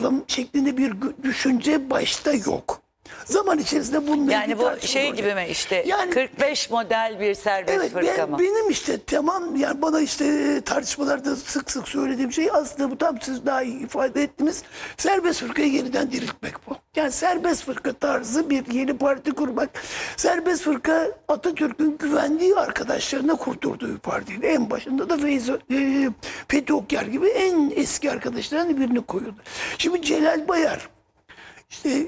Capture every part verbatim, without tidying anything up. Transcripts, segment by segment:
yapalım şeklinde bir düşünce başta yok. Zaman içerisinde bunları Yani bu şey gibi mi işte yani, kırk beş model bir serbest evet, fırka ben, mı? benim işte tamam yani bana işte tartışmalarda sık sık söylediğim şey aslında bu tam siz daha iyi ifade ettiniz. Serbest fırkayı yeniden diriltmek bu. Yani serbest fırka tarzı bir yeni parti kurmak. Serbest fırka Atatürk'ün güvendiği arkadaşlarına kurdurduğu bir partiydi. En başında da Feyzo, e, Fethi Okyar gibi en eski arkadaşlarından birini koyuyordu. Şimdi Celal Bayar, işte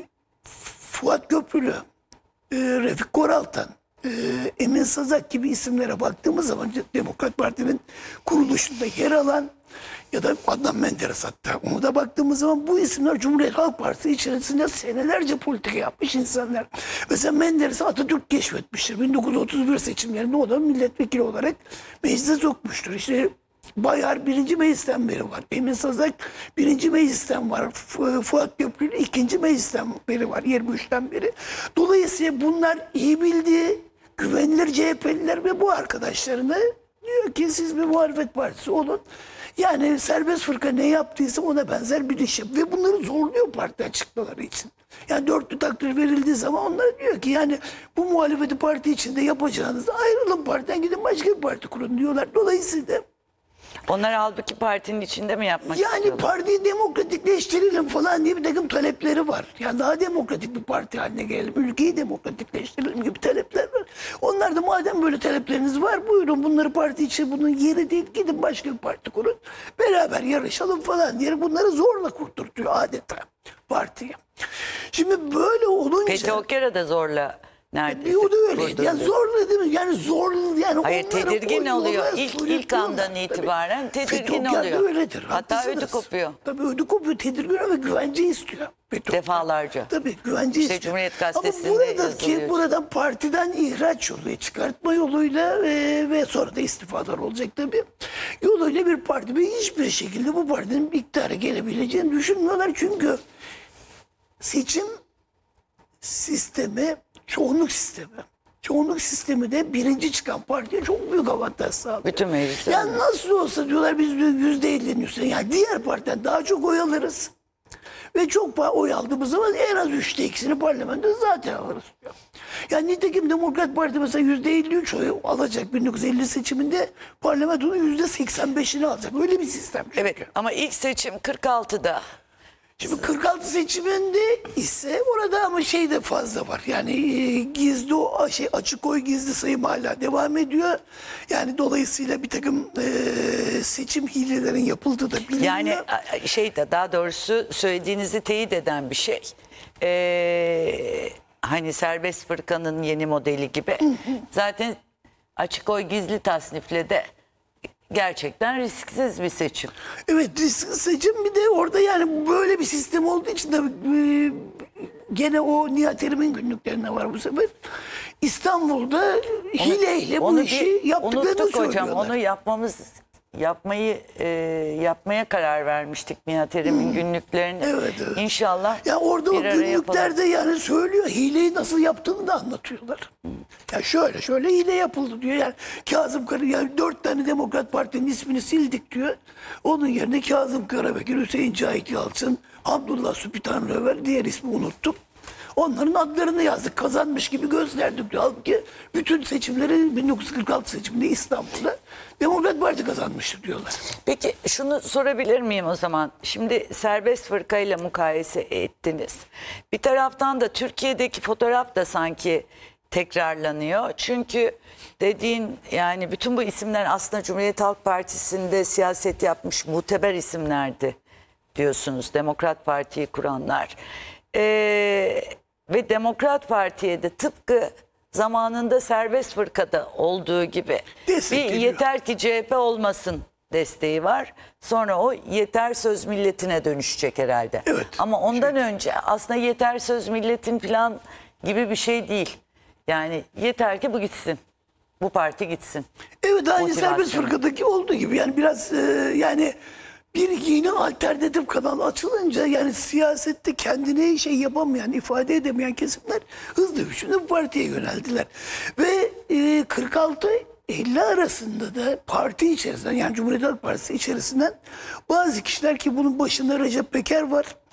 Fuat Köprülü, e, Refik Koraltan, e, Emin Sazak gibi isimlere baktığımız zaman Demokrat Parti'nin kuruluşunda yer alan ya da Adnan Menderes hatta ona da baktığımız zaman bu isimler Cumhuriyet Halk Partisi içerisinde senelerce politika yapmış insanlar. Mesela Menderes'i Atatürk keşfetmiştir. bin dokuz yüz otuz bir seçimlerinde o da milletvekili olarak meclise sokmuştur. İşte Bayar birinci meclisten beri var. Emin Sazak birinci meclisten var. Fu- Fuat Köprülü ikinci meclisten beri var. yirmi üçten beri. Dolayısıyla bunlar iyi bildiği güvenilir C H P'liler ve bu arkadaşlarına diyor ki siz bir muhalefet partisi olun. Yani serbest fırka ne yaptıysa ona benzer bir iş yap. Ve bunları zorluyor partiden çıkmaları için. Yani dörtlü takdir verildiği zaman onlar diyor ki yani bu muhalefeti parti içinde yapacağınız ayrılın partiden gidin başka bir parti kurun diyorlar. Dolayısıyla Onlar halbuki partinin içinde mi yapmak yani istiyorlar? partiyi demokratikleştirelim falan diye bir takım talepleri var. Yani daha demokratik bir parti haline gelelim, ülkeyi demokratikleştirelim gibi talepler var. Onlar da madem böyle talepleriniz var buyurun bunları parti içi bunun yeri değil gidin başka bir parti kurun. Beraber yarışalım falan diye bunları zorla kurturtuyor adeta partiye. Şimdi böyle olunca... Fethi Okyar'a da zorla neredeyse Bir o da öyle. kurdurdu. Yani zorla değil mi? Yani zorla yani Hayır onları tedirgin o oluyor. yola İlk ilk sürüklüyorlar. andan Tabii. itibaren tedirgin Fethi Okyar da oluyor. öyledir. Hatta haklısınız. ödü kopuyor. Tabii ödü kopuyor. Tedirgin ve güvence istiyor. Fethi Okyar. Defalarca. Tabii güvence İşte istiyor. Cumhuriyet Gazetesi'nde Ama buradaki yazılıyor. buradan partiden ihraç yoluyla çıkartma yoluyla e, ve sonra da istifalar olacak tabii. Yoluyla bir parti ve hiçbir şekilde bu partinin iktidara gelebileceğini düşünmüyorlar. Çünkü seçim sistemi çoğunluk sistemi. Çoğunluk sistemi de birinci çıkan partiye çok büyük avantaj sağlıyor. Bütün meclis. Yani nasıl olsa diyorlar biz diyor yüzde ellinin üstüne. Yani diğer partiden daha çok oy alırız. Ve çok oy aldığımız zaman en az üçte ikisini parlamentoda zaten alırız diyor. Yani nitekim Demokrat Parti mesela yüzde elli üç oy alacak bin dokuz yüz elli seçiminde parlamentonun yüzde seksen beşini alacak. Öyle bir sistem. Çünkü. Evet ama ilk seçim kırk altıda. Şimdi kırk altı seçiminde ise orada ama şey de fazla var. Yani e, gizli o şey açık oy gizli sayım hala devam ediyor. Yani dolayısıyla bir takım e, seçim hilelerin yapıldığı da biliniyor. Yani a- şey de daha doğrusu söylediğinizi teyit eden bir şey. Ee, hani serbest fırkanın yeni modeli gibi. Zaten açık oy gizli tasnifle de gerçekten risksiz bir seçim. Evet riskli seçim bir de orada yani böyle bir sistem olduğu için de e, gene o Nihat Erim'in günlüklerinde var bu sefer. İstanbul'da hileyle bu Onu işi bir yaptıklarını unuttuk hocam. söylüyorlar. Onu yapmamız yapmayı e, yapmaya karar vermiştik Nihat Erim'in günlüklerini. Evet, evet. İnşallah Ya orada o bir araya yapalım. günlüklerde yani söylüyor hileyi nasıl yaptığını da anlatıyorlar. Ya şöyle şöyle hile yapıldı diyor. Yani Kazım Kara yani dört tane Demokrat Parti'nin ismini sildik diyor. Onun yerine Kazım Karabekir, Hüseyin Cahit Yalçın, Abdullah Sübütan Röver diğer ismi unuttum. Onların adlarını yazdık kazanmış gibi gösterdik diyor. Halbuki bütün seçimleri bin dokuz yüz kırk altı seçiminde İstanbul'da Demokrat Parti kazanmıştır diyorlar. Peki şunu sorabilir miyim o zaman? Şimdi serbest fırkayla mukayese ettiniz. Bir taraftan da Türkiye'deki fotoğraf da sanki tekrarlanıyor. Çünkü dediğin yani bütün bu isimler aslında Cumhuriyet Halk Partisi'nde siyaset yapmış muteber isimlerdi diyorsunuz. Demokrat Parti'yi kuranlar. Ee, ve Demokrat Parti'ye de tıpkı zamanında serbest fırkada olduğu gibi bir Destekleniyor. yeter ki C H P olmasın desteği var. Sonra o yeter söz milletine dönüşecek herhalde. Evet. Ama ondan önce aslında yeter söz milletin plan gibi bir şey değil. Yani yeter ki bu gitsin. Bu parti gitsin. Evet aynı Motivasyonu. serbest fırkadaki olduğu gibi yani biraz e, yani bir yeni alternatif kanal açılınca yani siyasette kendine şey yapamayan, ifade edemeyen kesimler hızlı bir şekilde bu partiye yöneldiler. Ve e, kırk altı elli arasında da parti içerisinden yani Cumhuriyet Halk Partisi içerisinden bazı kişiler ki bunun başında Recep Peker var.